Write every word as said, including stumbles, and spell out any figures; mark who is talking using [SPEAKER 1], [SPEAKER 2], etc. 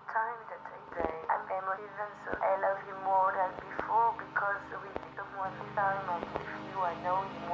[SPEAKER 1] time that I say I'm emotive and so I love you more than before because with someone time and with you I know you